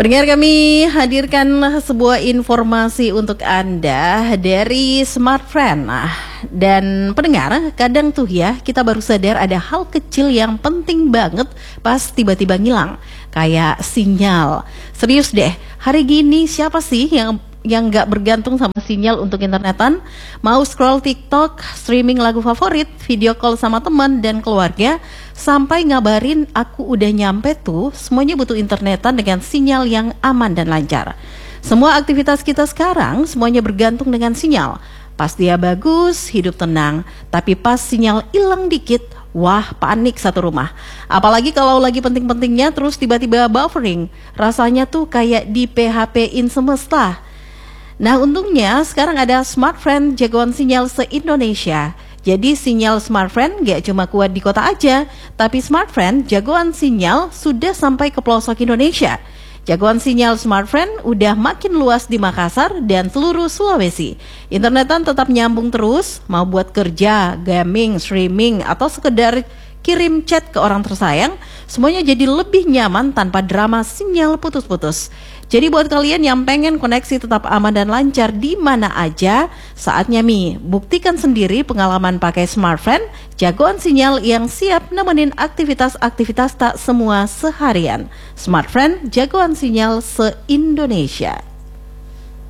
Pendengar, kami hadirkan sebuah informasi untuk Anda dari Smart Friend. Dan pendengar, kadang tuh ya kita baru sadar ada hal kecil yang penting banget pas tiba-tiba ngilang. Kayak sinyal. Serius deh, hari gini siapa sih yang nggak bergantung sama sinyal untuk internetan? Mau scroll TikTok, streaming lagu favorit, video call sama teman dan keluarga, sampai ngabarin aku udah nyampe tuh, semuanya butuh internetan dengan sinyal yang aman dan lancar. Semua aktivitas kita sekarang semuanya bergantung dengan sinyal. Pas dia bagus, hidup tenang. Tapi pas sinyal hilang dikit, wah, panik satu rumah. Apalagi kalau lagi penting-pentingnya terus tiba-tiba buffering. Rasanya tuh kayak di PHP-in semesta. Nah, untungnya sekarang ada Smart Friend jagoan sinyal se-Indonesia. Jadi sinyal Smart Friend gak cuma kuat di kota aja, tapi Smart Friend jagoan sinyal sudah sampai ke pelosok Indonesia. Jagoan sinyal Smart Friend udah makin luas di Makassar dan seluruh Sulawesi. Internetan tetap nyambung terus, mau buat kerja, gaming, streaming, atau sekedar kirim chat ke orang tersayang, semuanya jadi lebih nyaman tanpa drama sinyal putus-putus. Jadi buat kalian yang pengen koneksi tetap aman dan lancar di mana aja, saatnya buktikan sendiri pengalaman pakai Smart Friend, jagoan sinyal yang siap nemenin aktivitas-aktivitas tak semua seharian. Smart Friend, jagoan sinyal se-Indonesia.